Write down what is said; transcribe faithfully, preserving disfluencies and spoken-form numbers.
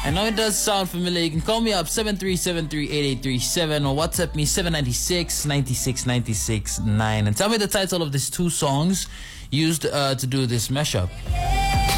I know it does sound familiar. You can call me up seven three seven three eight eight three seven or WhatsApp me seven nine six nine six nine six nine and tell me the title of these two songs used uh, to do this mashup.